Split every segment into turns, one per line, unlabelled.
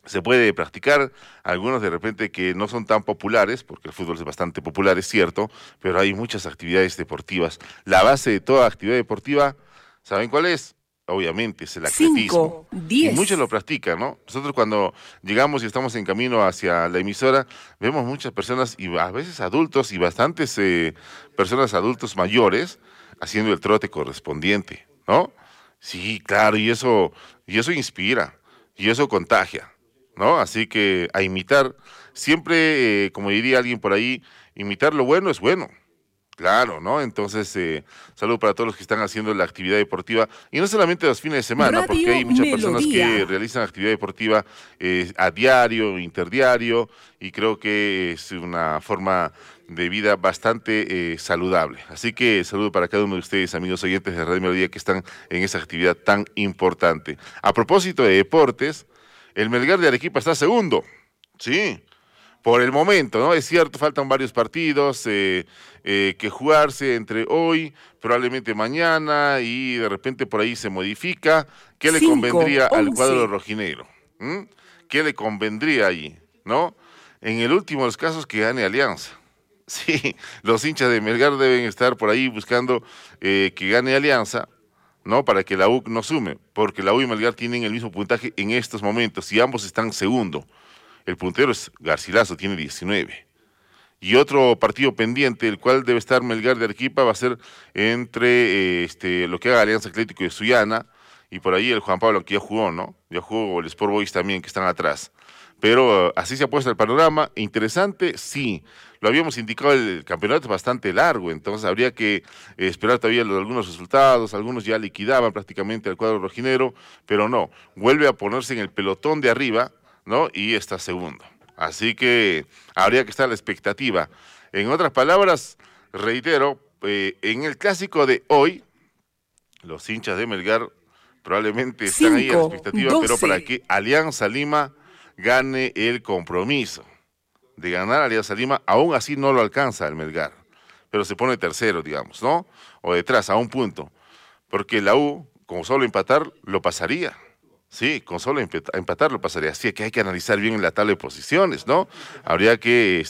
se puede practicar, algunos de repente que no son tan populares, porque el fútbol es bastante popular, es cierto, pero hay muchas actividades deportivas. La base de toda actividad deportiva, ¿saben cuál es? Obviamente es el atletismo.
5,
Y muchos
10.
lo practican, ¿no? Nosotros cuando llegamos y estamos en camino hacia la emisora, vemos muchas personas, y a veces adultos, y bastantes personas adultos mayores, haciendo el trote correspondiente, ¿no? Sí, claro, y eso inspira, y eso contagia, ¿no? Así que a imitar, siempre, como diría alguien por ahí, imitar lo bueno es bueno. Claro, ¿no? Entonces, saludo para todos los que están haciendo la actividad deportiva, y no solamente los fines de semana, porque hay
Radio
muchas personas que
Melodía.
realizan actividad deportiva a diario, interdiario, y creo que es una forma de vida bastante saludable. Así que saludo para cada uno de ustedes, amigos oyentes de Radio Melodía, que están en esa actividad tan importante. A propósito de deportes, el Melgar de Arequipa está segundo, sí, por el momento, ¿no? Es cierto, faltan varios partidos que jugarse entre hoy, probablemente mañana, y de repente por ahí se modifica. ¿Qué le
5,
convendría al cuadro
11.
rojinegro? ¿Mm? ¿Qué le convendría allí? ¿No? En el último de los casos, que gane Alianza. Sí, los hinchas de Melgar deben estar por ahí buscando que gane Alianza, ¿no? Para que la U no sume, porque la U y Melgar tienen el mismo puntaje en estos momentos, y ambos están segundo. El puntero es Garcilaso, tiene 19. Y otro partido pendiente, el cual debe estar Melgar de Arequipa, va a ser entre lo que haga Alianza Atlético de Sullana, y por ahí el Juan Pablo, que ya jugó, ¿no? Ya jugó el Sport Boys también, que están atrás. Pero así se ha puesto el panorama. Interesante, sí. Lo habíamos indicado, el campeonato es bastante largo, entonces habría que esperar todavía algunos resultados. Algunos ya liquidaban prácticamente al cuadro rojinegro, pero no, vuelve a ponerse en el pelotón de arriba, ¿no? Y está segundo. Así que habría que estar a la expectativa. En otras palabras, reitero, en el clásico de hoy, los hinchas de Melgar probablemente están ahí a la
5,
expectativa, pero para
12.
que Alianza Lima gane el compromiso de ganar a Alianza Lima. Aún así no lo alcanza el Melgar, pero se pone tercero, digamos, ¿no? O detrás, a un punto, porque la U, con solo empatar, lo pasaría. Sí, con solo empatar lo pasaría. Así que hay que analizar bien la tabla de posiciones, ¿no? Habría que,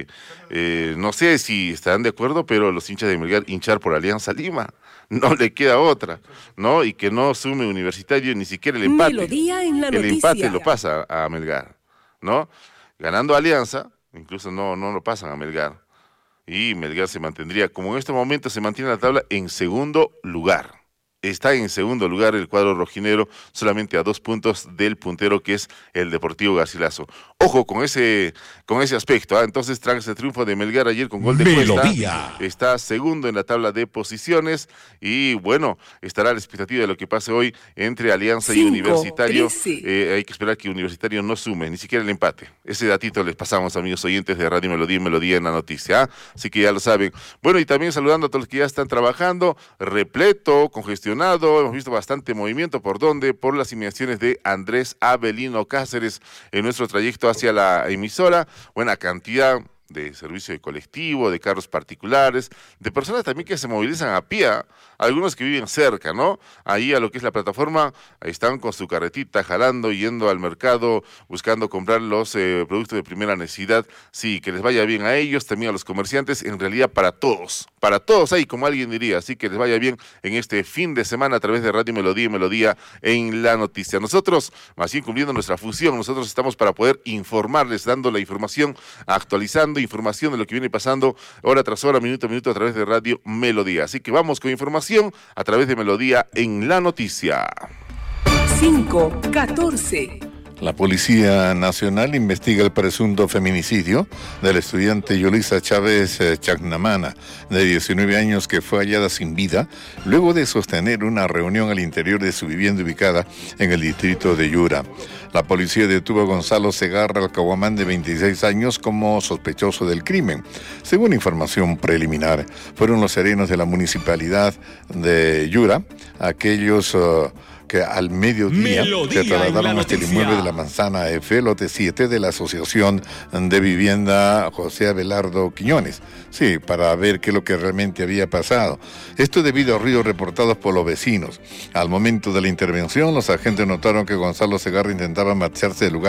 no sé si estarán de acuerdo, pero los hinchas de Melgar hinchar por Alianza Lima. No le queda otra, ¿no? Y que no sume Universitario ni siquiera el empate.
Melodía en la
El empate lo
noticia.
pasa a Melgar, ¿no? Ganando Alianza, incluso no lo pasan a Melgar. Y Melgar se mantendría, como en este momento se mantiene la tabla, en segundo lugar. Está en segundo lugar el cuadro rojinegro, solamente a 2 puntos del puntero, que es el Deportivo Garcilaso. Ojo con ese aspecto, ¿ah? Entonces, tras el triunfo de Melgar ayer con gol de Cuesta,
Melodía.
está segundo en la tabla de posiciones, y bueno, estará a la expectativa de lo que pase hoy entre Alianza y
5,
Universitario.
13.
Hay que esperar que Universitario no sume, ni siquiera el empate. Ese datito les pasamos, amigos oyentes de Radio Melodía y Melodía en la noticia, ¿ah? Así que ya lo saben. Bueno, y también saludando a todos los que ya están trabajando, repleto, congestionado. Hemos visto bastante movimiento. ¿Por dónde? Por las inmediaciones de Andrés Avelino Cáceres en nuestro trayecto hacia la emisora. Buena cantidad de servicio de colectivo, de carros particulares, de personas también que se movilizan a pie, ¿ah? Algunos que viven cerca, ¿no? Ahí a lo que es la plataforma, ahí están con su carretita jalando, yendo al mercado, buscando comprar los productos de primera necesidad. Sí, que les vaya bien a ellos, también a los comerciantes, en realidad para todos ahí, como alguien diría. Así que les vaya bien en este fin de semana a través de Radio Melodía y Melodía en la noticia. Nosotros, más bien cumpliendo nuestra función, nosotros estamos para poder informarles, dando la información, actualizando información de lo que viene pasando hora tras hora, minuto a minuto, a través de Radio Melodía. Así que vamos con información a través de Melodía en la noticia.
5, 14.
La Policía Nacional investiga el presunto feminicidio de la estudiante Yulisa Chávez Chacnamana, de 19 años, que fue hallada sin vida luego de sostener una reunión al interior de su vivienda ubicada en el distrito de Yura. La policía detuvo a Gonzalo Segarra Alcahuamán, de 26 años, como sospechoso del crimen. Según información preliminar, fueron los serenos de la municipalidad de Yura aquellos que al mediodía se trasladaron hasta el inmueble de la Manzana F, lote 7 de la Asociación de Vivienda José Abelardo Quiñones. Sí, para ver qué es lo que realmente había pasado. Esto debido a ruidos reportados por los vecinos. Al momento de la intervención, los agentes notaron que Gonzalo Segarra intentaba marcharse del lugar